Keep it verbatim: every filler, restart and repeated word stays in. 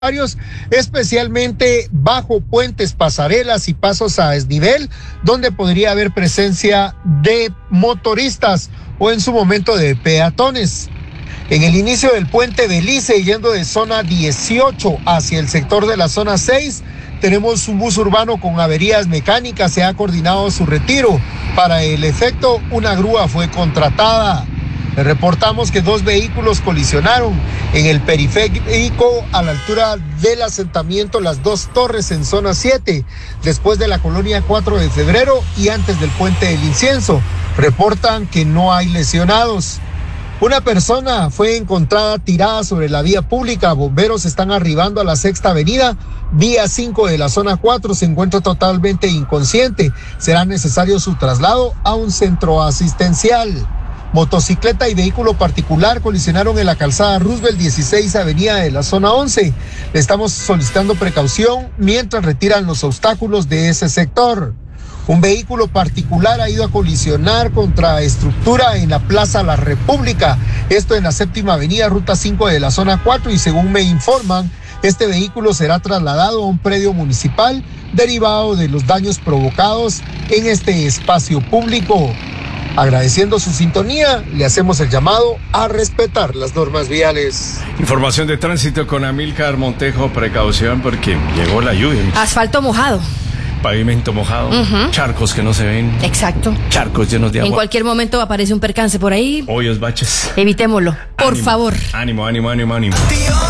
especialmente bajo puentes, pasarelas y pasos a desnivel, donde podría haber presencia de motoristas o en su momento de peatones. En el inicio del puente Belice, yendo de zona dieciocho hacia el sector de la zona seis, tenemos un bus urbano con averías mecánicas, se ha coordinado su retiro. Para el efecto, una grúa fue contratada. Le reportamos que dos vehículos colisionaron en el periférico a la altura del asentamiento Las Dos Torres en zona siete, después de la colonia cuatro de febrero y antes del puente del Incienso. Reportan que no hay lesionados. Una persona fue encontrada tirada sobre la vía pública. Bomberos están arribando a la Sexta Avenida, vía cinco de la zona cuatro. Se encuentra totalmente inconsciente. Será necesario su traslado a un centro asistencial. Motocicleta y vehículo particular colisionaron en la calzada Roosevelt dieciséis Avenida de la zona once. Le estamos solicitando precaución mientras retiran los obstáculos de ese sector. Un vehículo particular ha ido a colisionar contra estructura en la Plaza La República, esto en la Séptima Avenida, ruta cinco de la zona cuatro, y según me informan, este vehículo será trasladado a un predio municipal derivado de los daños provocados en este espacio público. Agradeciendo su sintonía, le hacemos el llamado a respetar las normas viales. Información de tránsito con Amílcar Montejo. Precaución porque llegó la lluvia. Asfalto mojado. Pavimento mojado, uh-huh. Charcos que no se ven. Exacto. Charcos llenos de agua. En cualquier momento aparece un percance por ahí. Hoyos, baches. Evitémoslo, por ánimo, favor. Ánimo, ánimo, ánimo, ánimo.